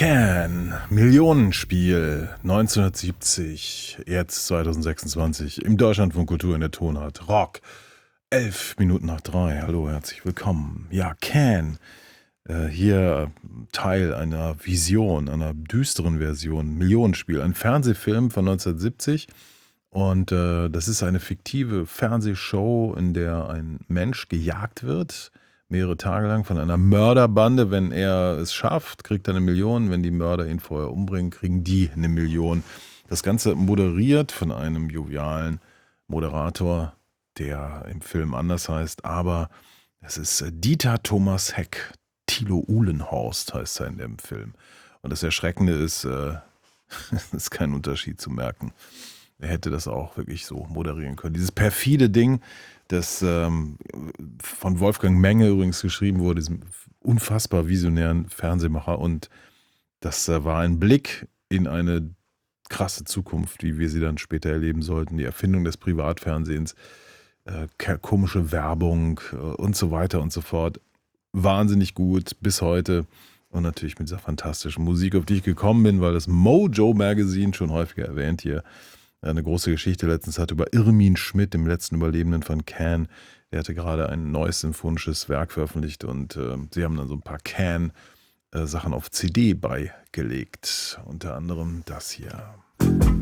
Can, Millionenspiel, 1970, jetzt 2026, im Deutschlandfunk Kultur in der Tonart. Rock, 11 Minuten nach 3. Hallo, herzlich willkommen. Ja, Can, hier Teil einer Vision, einer düsteren Version, Millionenspiel, ein Fernsehfilm von 1970. Und das ist eine fiktive Fernsehshow, in der ein Mensch gejagt wird, mehrere Tage lang von einer Mörderbande. Wenn er es schafft, kriegt er 1 Million. Wenn die Mörder ihn vorher umbringen, kriegen die 1 Million. Das Ganze moderiert von einem jovialen Moderator, der im Film anders heißt, aber es ist Dieter Thomas Heck. Thilo Uhlenhorst heißt er in dem Film. Und das Erschreckende ist, es ist kein Unterschied zu merken. Er hätte das auch wirklich so moderieren können. Dieses perfide Ding, das von Wolfgang Menge übrigens geschrieben wurde, diesem unfassbar visionären Fernsehmacher. Und das war ein Blick in eine krasse Zukunft, wie wir sie dann später erleben sollten. Die Erfindung des Privatfernsehens, komische Werbung und so weiter und so fort. Wahnsinnig gut bis heute. Und natürlich mit dieser fantastischen Musik, auf die ich gekommen bin, weil das Mojo Magazine, schon häufiger erwähnt hier, eine große Geschichte letztens hat über Irmin Schmidt, dem letzten Überlebenden von Can. Der hatte gerade ein neues symphonisches Werk veröffentlicht und sie haben dann so ein paar Can-Sachen auf CD beigelegt. Unter anderem das hier.